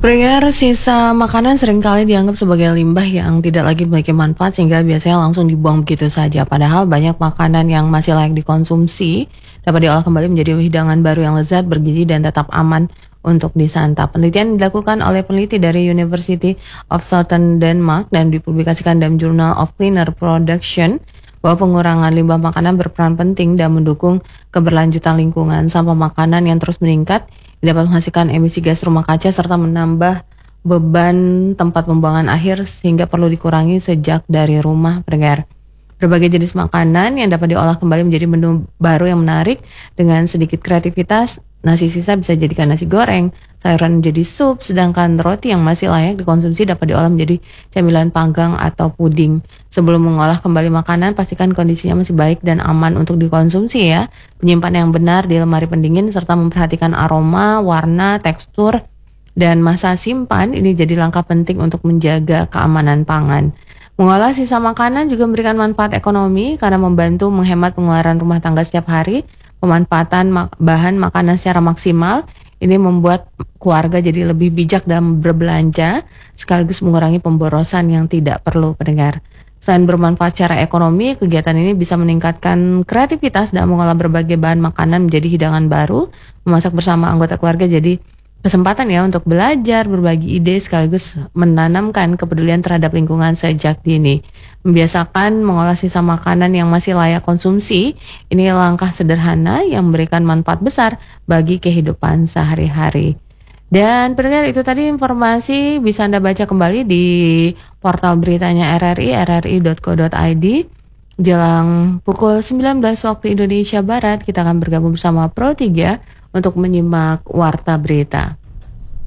Pendengar, sisa makanan seringkali dianggap sebagai limbah yang tidak lagi memiliki manfaat sehingga biasanya langsung dibuang begitu saja. Padahal banyak makanan yang masih layak dikonsumsi dapat diolah kembali menjadi hidangan baru yang lezat, bergizi, dan tetap aman untuk disantap. Penelitian dilakukan oleh peneliti dari University of Southern Denmark dan dipublikasikan dalam Journal of Cleaner Production bahwa pengurangan limbah makanan berperan penting dan mendukung keberlanjutan lingkungan. Sampah makanan yang terus meningkat dapat menghasilkan emisi gas rumah kaca serta menambah beban tempat pembuangan akhir sehingga perlu dikurangi sejak dari rumah, pendengar. Berbagai jenis makanan yang dapat diolah kembali menjadi menu baru yang menarik dengan sedikit kreativitas. Nasi sisa bisa dijadikan nasi goreng, sayuran menjadi sup, sedangkan roti yang masih layak dikonsumsi dapat diolah menjadi camilan panggang atau puding. Sebelum mengolah kembali makanan, pastikan kondisinya masih baik dan aman untuk dikonsumsi ya. Penyimpan yang benar di lemari pendingin serta memperhatikan aroma, warna, tekstur, dan masa simpan ini jadi langkah penting untuk menjaga keamanan pangan. Mengolah sisa makanan juga memberikan manfaat ekonomi karena membantu menghemat pengeluaran rumah tangga setiap hari. Pemanfaatan bahan makanan secara maksimal ini membuat keluarga jadi lebih bijak dalam berbelanja sekaligus mengurangi pemborosan yang tidak perlu, pendengar. Selain bermanfaat secara ekonomi, kegiatan ini bisa meningkatkan kreativitas dan mengolah berbagai bahan makanan menjadi hidangan baru. Memasak bersama anggota keluarga jadi kesempatan ya untuk belajar, berbagi ide sekaligus menanamkan kepedulian terhadap lingkungan sejak dini. Membiasakan mengolah sisa makanan yang masih layak konsumsi, ini langkah sederhana yang memberikan manfaat besar bagi kehidupan sehari-hari. Dan pendengar, itu tadi informasi bisa Anda baca kembali di portal beritanya RRI, rri.co.id. Jelang pukul 19 waktu Indonesia Barat, kita akan bergabung bersama Pro 3 untuk menyimak Warta Berita.